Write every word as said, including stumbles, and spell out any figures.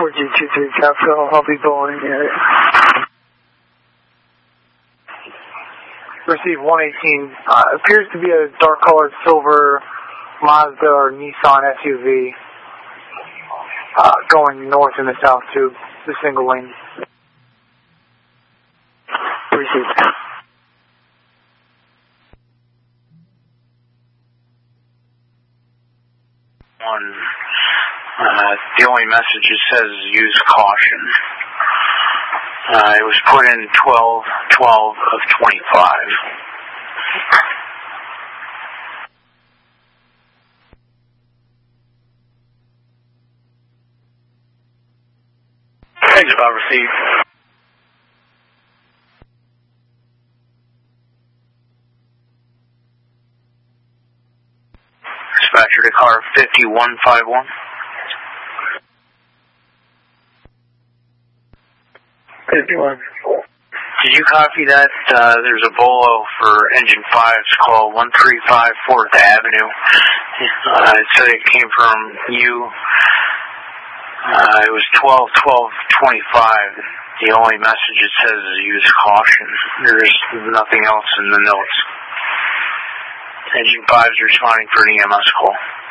four G two three Capsule, I'll be going in the area. Receive one eighteen. Uh, appears to be a dark colored silver Mazda or Nissan S U V. Uh, going north in the south tube, the single lane. Received. One. Uh, the only message it says is use caution. Uh, it was put in twelve twelve of twenty-five. Thanks about received. Dispatcher to car fifty-one fifty-one. fifty-one. Did you copy that? Uh, there's a Bolo for engine fives call one three five fourth Avenue. Uh, it said it came from you. Uh, it was twelve twelve twenty-five. The only message it says is use caution. There's nothing else in the notes. Engine fives responding for an E M S call.